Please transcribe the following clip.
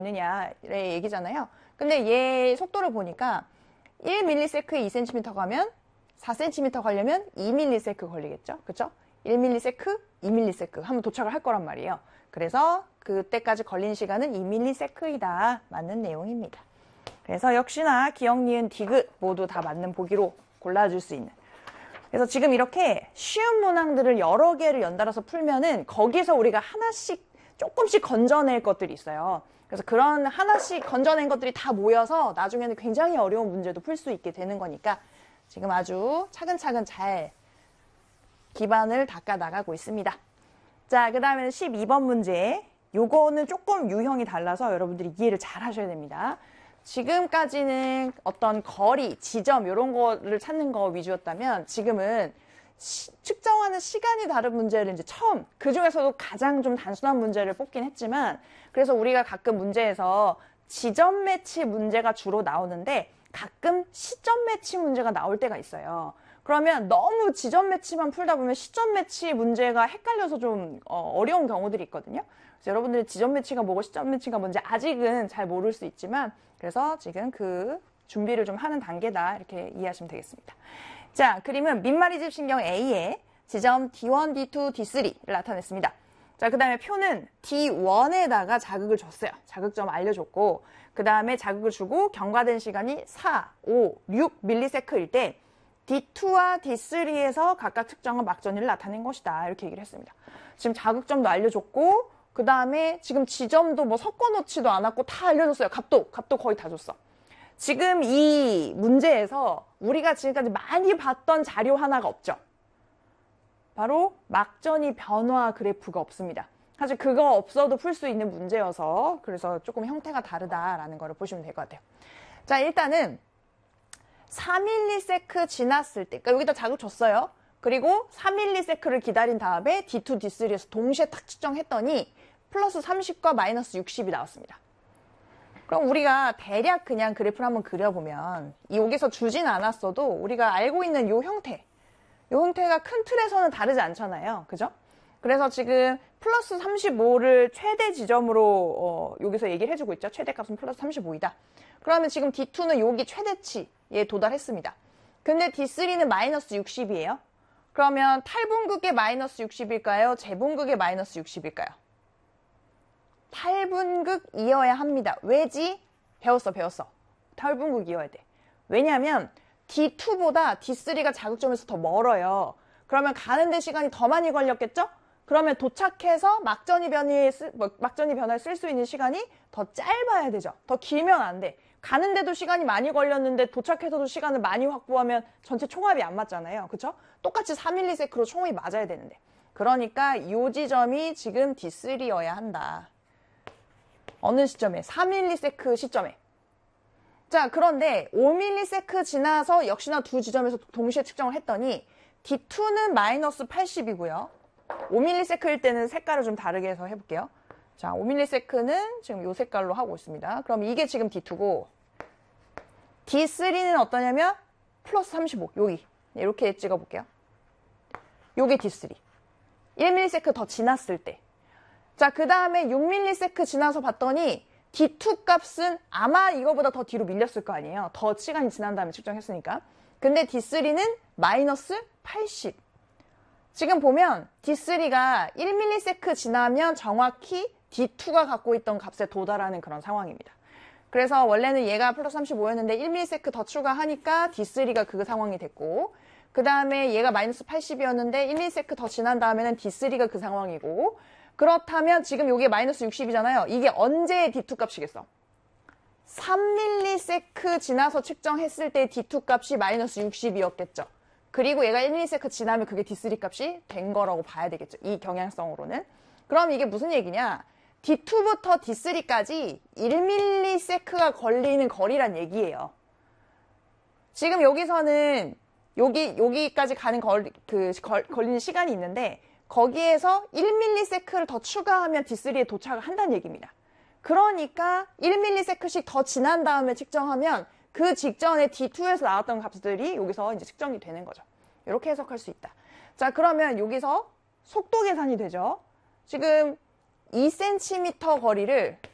있느냐의 얘기잖아요. 근데 얘 속도를 보니까 1ms에 2cm 가면 4cm 가려면 2ms 걸리겠죠? 그쵸? 1ms, 2ms 하면 도착을 할 거란 말이에요. 그래서 그때까지 걸린 시간은 2ms이다. 맞는 내용입니다. 그래서 역시나 기역, 니은, 디귿 모두 다 맞는 보기로 골라줄 수 있는. 그래서 지금 이렇게 쉬운 문항들을 여러 개를 연달아서 풀면은 거기서 우리가 하나씩 조금씩 건져낼 것들이 있어요. 그래서 그런 하나씩 건져낸 것들이 다 모여서 나중에는 굉장히 어려운 문제도 풀 수 있게 되는 거니까 지금 아주 차근차근 잘 기반을 닦아 나가고 있습니다. 자, 그 다음에는 12번 문제. 요거는 조금 유형이 달라서 여러분들이 이해를 잘 하셔야 됩니다. 지금까지는 어떤 거리, 지점 이런 거를 찾는 거 위주였다면 지금은 측정하는 시간이 다른 문제를 이제 처음, 그 중에서도 가장 좀 단순한 문제를 뽑긴 했지만 그래서 우리가 가끔 문제에서 지점 매치 문제가 주로 나오는데 가끔 시점 매치 문제가 나올 때가 있어요. 그러면 너무 지점 매치만 풀다 보면 시점 매치 문제가 헷갈려서 좀 어려운 경우들이 있거든요. 그래서 여러분들이 지점 매치가 뭐고 시점 매치가 뭔지 아직은 잘 모를 수 있지만 그래서 지금 그 준비를 좀 하는 단계다 이렇게 이해하시면 되겠습니다. 자, 그림은 민마리집 신경 A에 지점 D1, D2, D3를 나타냈습니다. 자, 그 다음에 표는 D1에다가 자극을 줬어요. 자극점 알려줬고 그 다음에 자극을 주고 경과된 시간이 4, 5, 6ms일 때 D2와 D3에서 각각 측정한 막전이를 나타낸 것이다. 이렇게 얘기를 했습니다. 지금 자극점도 알려줬고 그 다음에 지금 지점도 뭐 섞어놓지도 않았고 다 알려줬어요. 값도 거의 다 줬어. 지금 이 문제에서 우리가 지금까지 많이 봤던 자료 하나가 없죠. 바로 막전이 변화 그래프가 없습니다. 사실 그거 없어도 풀 수 있는 문제여서 그래서 조금 형태가 다르다라는 거를 보시면 될 것 같아요. 자, 일단은 4msec 지났을 때, 그러니까 여기다 자극 줬어요. 그리고 4msec를 기다린 다음에 D2, D3에서 동시에 탁 측정했더니 플러스 30과 마이너스 60이 나왔습니다. 그럼 우리가 대략 그냥 그래프를 한번 그려보면 여기서 주진 않았어도 우리가 알고 있는 요 형태가 큰 틀에서는 다르지 않잖아요. 그죠? 그래서 지금 플러스 35를 최대 지점으로 여기서 얘기를 해주고 있죠. 최대값은 플러스 35이다. 그러면 지금 D2는 여기 최대치에 도달했습니다. 근데 D3는 마이너스 60이에요. 그러면 탈분극의 마이너스 60일까요? 재분극의 마이너스 60일까요? 탈분극이어야 합니다. 왜지? 배웠어. 탈분극이어야 돼. 왜냐하면 D2보다 D3가 자극점에서 더 멀어요. 그러면 가는데 시간이 더 많이 걸렸겠죠? 그러면 도착해서 막전이 변화를 쓸 수 있는 시간이 더 짧아야 되죠. 더 길면 안 돼. 가는데도 시간이 많이 걸렸는데 도착해서도 시간을 많이 확보하면 전체 총합이 안 맞잖아요. 그쵸? 똑같이 4ms로 총합이 맞아야 되는데. 그러니까 이 지점이 지금 D3여야 한다. 어느 시점에? 4msec 시점에. 자, 그런데 5msec 지나서 역시나 두 지점에서 동시에 측정을 했더니 D2는 마이너스 80이고요. 5msec일 때는 색깔을 좀 다르게 해서 해볼게요. 자, 5msec는 지금 이 색깔로 하고 있습니다. 그럼 이게 지금 D2고 D3는 어떠냐면 플러스 35, 여기 이렇게 찍어볼게요. 요게 D3. 1ms 더 지났을 때. 자, 그 다음에 6ms 지나서 봤더니 D2 값은 아마 이거보다 더 뒤로 밀렸을 거 아니에요. 더 시간이 지난 다음에 측정했으니까. 근데 D3는 마이너스 80. 지금 보면 D3가 1ms 지나면 정확히 D2가 갖고 있던 값에 도달하는 그런 상황입니다. 그래서 원래는 얘가 플러스 35였는데 1ms 더 추가하니까 D3가 그 상황이 됐고 그 다음에 얘가 마이너스 80이었는데 1ms 더 지난 다음에는 D3가 그 상황이고 그렇다면 지금 이게 마이너스 60이잖아요. 이게 언제의 D2 값이겠어? 3msec 지나서 측정했을 때 D2 값이 마이너스 60이었겠죠. 그리고 얘가 1msec 지나면 그게 D3 값이 된 거라고 봐야 되겠죠. 이 경향성으로는. 그럼 이게 무슨 얘기냐? D2부터 D3까지 1msec가 걸리는 거리란 얘기예요. 지금 여기서는 여기까지 가는 걸리는 시간이 있는데 거기에서 1msec를 더 추가하면 D3에 도착을 한다는 얘기입니다. 그러니까 1msec씩 더 지난 다음에 측정하면 그 직전에 D2에서 나왔던 값들이 여기서 이제 측정이 되는 거죠. 이렇게 해석할 수 있다. 자, 그러면 여기서 속도 계산이 되죠. 지금 2cm 거리를